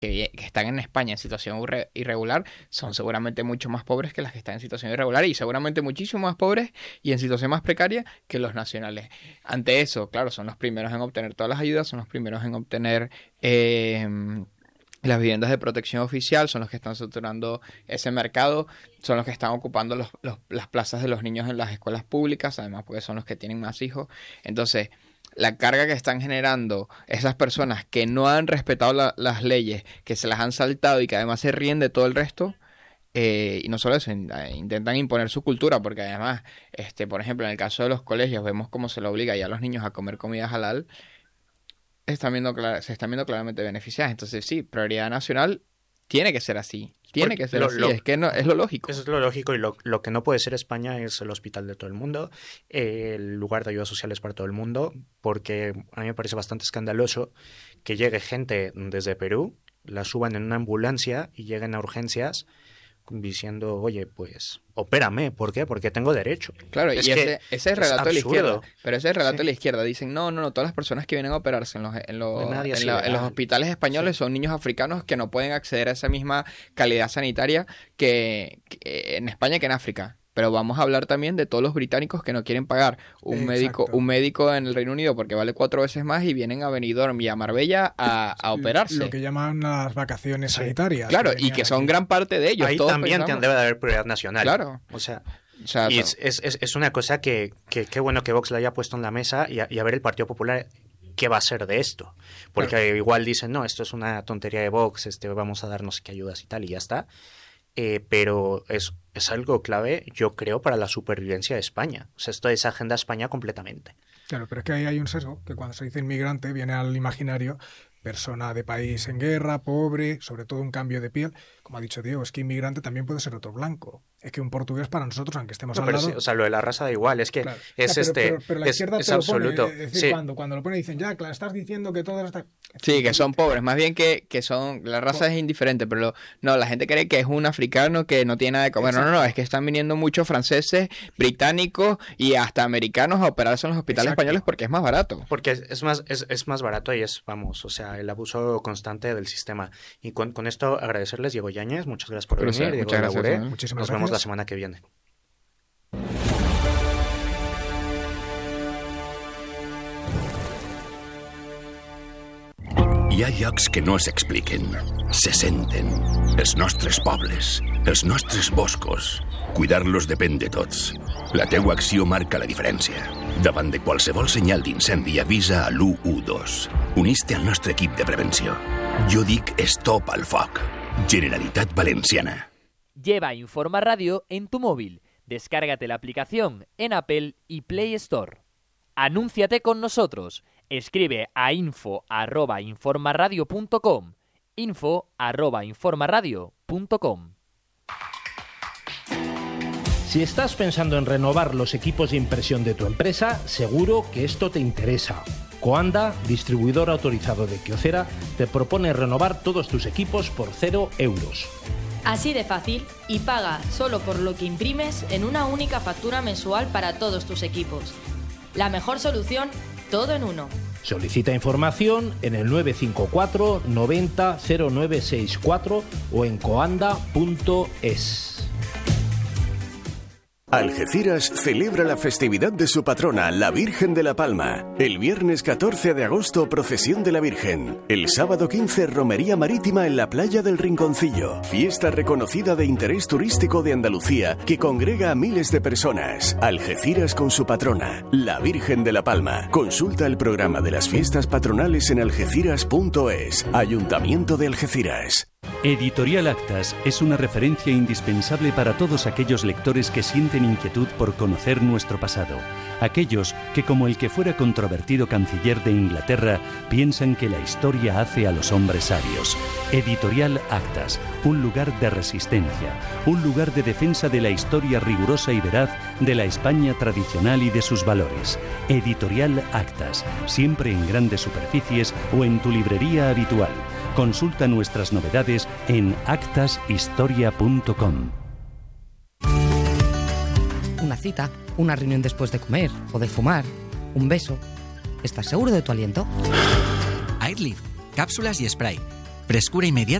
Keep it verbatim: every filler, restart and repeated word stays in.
que, que están en España en situación irre- irregular son seguramente mucho más pobres que las que están en situación irregular y seguramente muchísimo más pobres y en situación más precaria que los nacionales. Ante eso, claro, son los primeros en obtener todas las ayudas, son los primeros en obtener eh, las viviendas de protección oficial, son los que están saturando ese mercado, son los que están ocupando los, los, las plazas de los niños en las escuelas públicas, además porque son los que tienen más hijos. Entonces, la carga que están generando esas personas que no han respetado la, las leyes, que se las han saltado y que además se ríen de todo el resto, eh, y no solo eso, in- eh, intentan imponer su cultura, porque además, este, por ejemplo, en el caso de los colegios, vemos cómo se le obliga ya a los niños a comer comida halal, están viendo clara- se están viendo claramente beneficiadas. Entonces, sí, prioridad nacional tiene que ser así, tiene Porque que ser lo- así, lo- es que no, es lo lógico. Eso es lo lógico y lo, lo que no puede ser España es el hospital de todo el mundo, eh, el lugar de ayudas sociales para todo el mundo, porque a mí me parece bastante escandaloso que llegue gente desde Perú, la suban en una ambulancia y lleguen a urgencias diciendo, oye, pues, opérame. ¿Por qué? Porque tengo derecho. Claro, Es y que ese, ese es el es relato de la izquierda. absurdo. Pero ese es el relato Sí. de la izquierda. Dicen, no, no, no, todas las personas que vienen a operarse en los, en los, Nadie es en la- en los ilegal. hospitales españoles Sí. son niños africanos que no pueden acceder a esa misma calidad sanitaria que, que en España que en África. Pero vamos a hablar también de todos los británicos que no quieren pagar un Exacto. médico un médico en el Reino Unido porque vale cuatro veces más y vienen a Benidorm y a Marbella a, a operarse. Lo que llaman las vacaciones Sí. sanitarias. Claro, que y venían que son aquí. gran parte de ellos. Ahí todos también pensamos. debe de haber prioridad nacional. Claro. O sea, O sea, y to- es, es, es, es una cosa que, que qué bueno que Vox la haya puesto en la mesa y a, y a ver el Partido Popular qué va a ser de esto. Porque Claro. igual dicen, no, esto es una tontería de Vox, este, vamos a dar no sé qué ayudas y tal, y ya está. Eh, pero es, es algo clave, yo creo, para la supervivencia de España. O sea, esto es agenda España completamente. Claro, pero es que ahí hay un sesgo, que cuando se dice inmigrante viene al imaginario persona de país en guerra, pobre, sobre todo un cambio de piel. Como ha dicho Diego, es que inmigrante también puede ser otro blanco. Es que un portugués para nosotros, aunque estemos No, al pero lado... sí, o sea, lo de la raza da igual, es que Claro. es O sea, pero- este, pero, pero la es, izquierda es te lo pone, absoluto. es decir, Sí. cuando, cuando lo pone dicen, ya, claro, estás diciendo que todas estas... Sí, que son pobres, más bien que, que son, la raza es indiferente, pero lo- no, la gente cree que es un africano que no tiene nada de comer. No, no, no, es que están viniendo muchos franceses, británicos y hasta americanos a operarse en los hospitales Exacto. españoles porque es más barato. Porque es, es más es, es más barato y es, vamos, o sea, el abuso constante del sistema. Y con, con esto agradecerles, Diego Yáñez, muchas gracias por Gracias, venir, Diego muchas gracias, Labouré. Manuel. Muchísimas Nos gracias. vemos la semana que viene. Hi ha llocs que no s'expliquen, se senten. Els nostres pobles, els nostres boscos. Cuidar-los depèn de tots. La teua acció marca la diferència. Davant de qualsevol senyal d'incendi avisa a l'u u dos. Unís-te al nostre equip de prevenció. Jo dic stop al foc. Generalitat Valenciana. Lleva Informa Radio en tu móvil. Descárgate la aplicación en Apple y Play Store. Anúnciate con nosotros. Escribe a info arroba informaradio punto com. info arroba informaradio punto com. Si estás pensando en renovar los equipos de impresión de tu empresa, seguro que esto te interesa. Coanda, distribuidor autorizado de Kyocera, te propone renovar todos tus equipos por cero euros. Así de fácil, y paga solo por lo que imprimes en una única factura mensual para todos tus equipos. La mejor solución, todo en uno. Solicita información en el nueve cinco cuatro noventa cero nueve sesenta y cuatro o en coanda punto es. Algeciras celebra la festividad de su patrona, la Virgen de la Palma. El viernes catorce de agosto, procesión de la Virgen. El sábado quince, romería marítima en la playa del Rinconcillo. Fiesta reconocida de interés turístico de Andalucía que congrega a miles de personas. Algeciras con su patrona, la Virgen de la Palma. Consulta el programa de las fiestas patronales en algeciras punto es. Ayuntamiento de Algeciras. Editorial Actas es una referencia indispensable para todos aquellos lectores que sienten inquietud por conocer nuestro pasado. Aquellos que, como el que fuera controvertido canciller de Inglaterra, piensan que la historia hace a los hombres sabios. Editorial Actas, un lugar de resistencia, un lugar de defensa de la historia rigurosa y veraz de la España tradicional y de sus valores. Editorial Actas, siempre en grandes superficies o en tu librería habitual. Consulta nuestras novedades en actas historia punto com. Una cita, una reunión después de comer o de fumar, un beso. ¿Estás seguro de tu aliento? Airlift, cápsulas y spray. Frescura inmediata